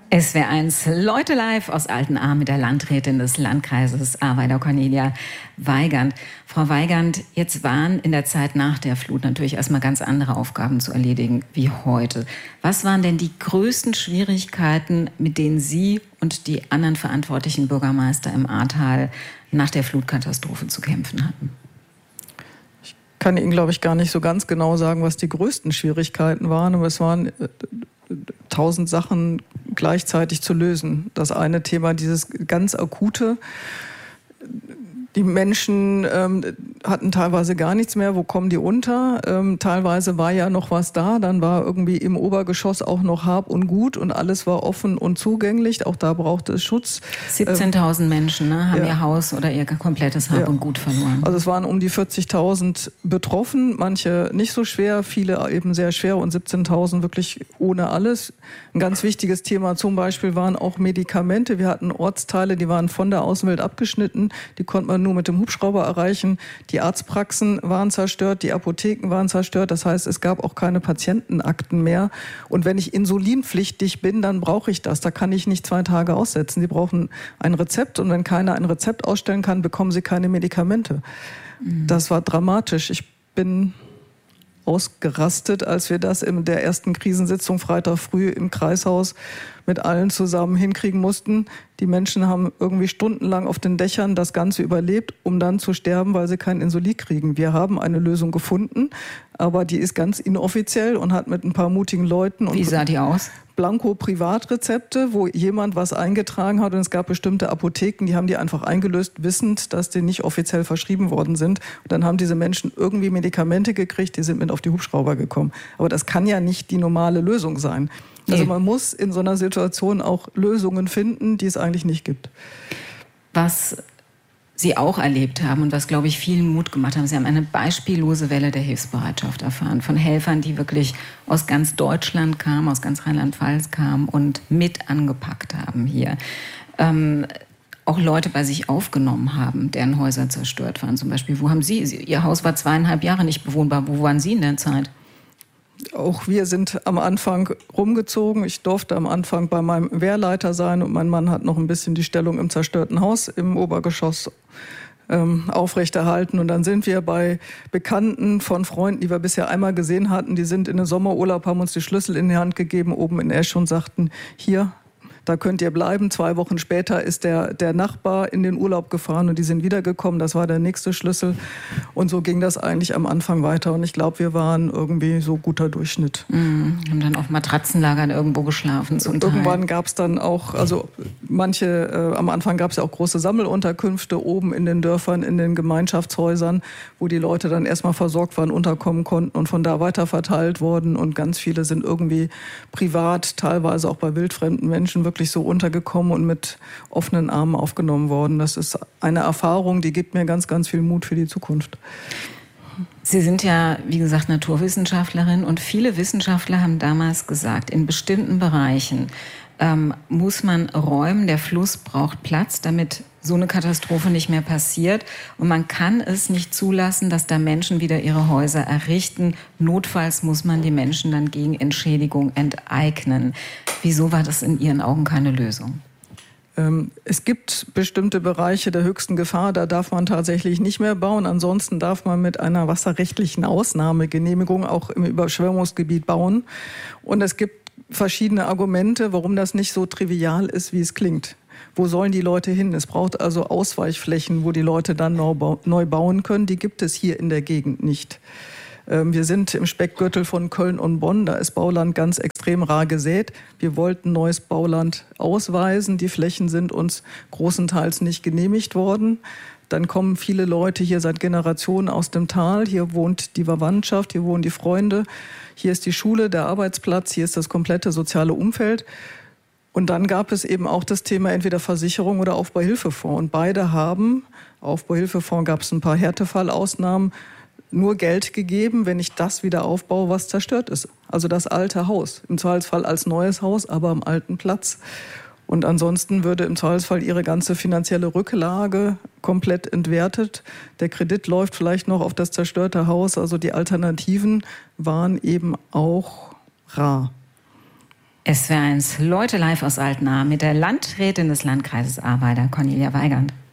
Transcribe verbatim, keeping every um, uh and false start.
S W R eins Leute live aus Altenahr mit der Landrätin des Landkreises Ahrweiler, Cornelia Weigand. Frau Weigand, jetzt waren in der Zeit nach der Flut natürlich erstmal ganz andere Aufgaben zu erledigen wie heute. Was waren denn die größten Schwierigkeiten, mit denen Sie und die anderen verantwortlichen Bürgermeister im Ahrtal nach der Flutkatastrophe zu kämpfen hatten? Ich kann Ihnen, glaube ich, gar nicht so ganz genau sagen, was die größten Schwierigkeiten waren, aber es waren tausend Sachen gleichzeitig zu lösen. Das eine Thema, dieses ganz akute. Die Menschen ähm, hatten teilweise gar nichts mehr. Wo kommen die unter? Ähm, teilweise war ja noch was da. Dann war irgendwie im Obergeschoss auch noch Hab und Gut und alles war offen und zugänglich. Auch da brauchte es Schutz. siebzehntausend ähm, Menschen ne, haben ja. ihr Haus oder ihr komplettes Hab ja. und Gut verloren. Also es waren um die vierzigtausend betroffen. Manche nicht so schwer, viele eben sehr schwer und siebzehntausend wirklich ohne alles. Ein ganz wichtiges Thema zum Beispiel waren auch Medikamente. Wir hatten Ortsteile, die waren von der Außenwelt abgeschnitten. Die konnte man nur mit dem Hubschrauber erreichen. Die Arztpraxen waren zerstört, die Apotheken waren zerstört. Das heißt, es gab auch keine Patientenakten mehr. Und wenn ich insulinpflichtig bin, dann brauche ich das. Da kann ich nicht zwei Tage aussetzen. Sie brauchen ein Rezept und wenn keiner ein Rezept ausstellen kann, bekommen sie keine Medikamente. Mhm. Das war dramatisch. Ich bin ausgerastet, als wir das in der ersten Krisensitzung Freitag früh im Kreishaus mit allen zusammen hinkriegen mussten. Die Menschen haben irgendwie stundenlang auf den Dächern das Ganze überlebt, um dann zu sterben, weil sie kein Insulin kriegen. Wir haben eine Lösung gefunden, aber die ist ganz inoffiziell und hat mit ein paar mutigen Leuten... Wie sah die aus? Blanko-Privatrezepte, wo jemand was eingetragen hat und es gab bestimmte Apotheken, die haben die einfach eingelöst, wissend, dass die nicht offiziell verschrieben worden sind. Und dann haben diese Menschen irgendwie Medikamente gekriegt, die sind mit auf die Hubschrauber gekommen. Aber das kann ja nicht die normale Lösung sein. Also man muss in so einer Situation auch Lösungen finden, die es eigentlich nicht gibt. Was Sie auch erlebt haben und was, glaube ich, vielen Mut gemacht haben. Sie haben eine beispiellose Welle der Hilfsbereitschaft erfahren von Helfern, die wirklich aus ganz Deutschland kamen, aus ganz Rheinland-Pfalz kamen und mit angepackt haben hier. Ähm, auch Leute bei sich aufgenommen haben, deren Häuser zerstört waren. Zum Beispiel, wo haben Sie, Ihr Haus war zweieinhalb Jahre nicht bewohnbar. Wo waren Sie in der Zeit? Auch wir sind am Anfang rumgezogen. Ich durfte am Anfang bei meinem Wehrleiter sein und mein Mann hat noch ein bisschen die Stellung im zerstörten Haus im Obergeschoss ähm, aufrechterhalten. Und dann sind wir bei Bekannten von Freunden, die wir bisher einmal gesehen hatten, die sind in den Sommerurlaub, haben uns die Schlüssel in die Hand gegeben, oben in Esch und sagten, hier, da könnt ihr bleiben. Zwei Wochen später ist der, der Nachbar in den Urlaub gefahren und die sind wiedergekommen. Das war der nächste Schlüssel. Und so ging das eigentlich am Anfang weiter. Und ich glaube, wir waren irgendwie so guter Durchschnitt. Mhm. Haben dann auf Matratzenlagern irgendwo geschlafen zum Teil. Irgendwann gab es dann auch, also manche, äh, am Anfang gab es ja auch große Sammelunterkünfte oben in den Dörfern, in den Gemeinschaftshäusern, wo die Leute dann erstmal versorgt waren, unterkommen konnten und von da weiter verteilt wurden. Und ganz viele sind irgendwie privat, teilweise auch bei wildfremden Menschen, wirklich so untergekommen und mit offenen Armen aufgenommen worden. Das ist eine Erfahrung, die gibt mir ganz, ganz viel Mut für die Zukunft. Sie sind ja, wie gesagt, Naturwissenschaftlerin und viele Wissenschaftler haben damals gesagt, in bestimmten Bereichen ähm, muss man räumen, der Fluss braucht Platz, damit so eine Katastrophe nicht mehr passiert. Und man kann es nicht zulassen, dass da Menschen wieder ihre Häuser errichten. Notfalls muss man die Menschen dann gegen Entschädigung enteignen. Wieso war das in Ihren Augen keine Lösung? Es gibt bestimmte Bereiche der höchsten Gefahr, da darf man tatsächlich nicht mehr bauen. Ansonsten darf man mit einer wasserrechtlichen Ausnahmegenehmigung auch im Überschwemmungsgebiet bauen. Und es gibt verschiedene Argumente, warum das nicht so trivial ist, wie es klingt. Wo sollen die Leute hin? Es braucht also Ausweichflächen, wo die Leute dann neu bauen können. Die gibt es hier in der Gegend nicht. Wir sind im Speckgürtel von Köln und Bonn, da ist Bauland ganz extrem rar gesät. Wir wollten neues Bauland ausweisen, die Flächen sind uns großenteils nicht genehmigt worden. Dann kommen viele Leute hier seit Generationen aus dem Tal, hier wohnt die Verwandtschaft, hier wohnen die Freunde, hier ist die Schule, der Arbeitsplatz, hier ist das komplette soziale Umfeld. Und dann gab es eben auch das Thema entweder Versicherung oder Aufbauhilfefonds. Und beide haben, Aufbauhilfefonds gab es ein paar Härtefallausnahmen, nur Geld gegeben, wenn ich das wieder aufbaue, was zerstört ist. Also das alte Haus. Im Zweifelsfall als neues Haus, aber am alten Platz. Und ansonsten würde im Zweifelsfall ihre ganze finanzielle Rücklage komplett entwertet. Der Kredit läuft vielleicht noch auf das zerstörte Haus. Also die Alternativen waren eben auch rar. S W R eins Leute live aus Altena mit der Landrätin des Landkreises Ahrweiler, Cornelia Weigand.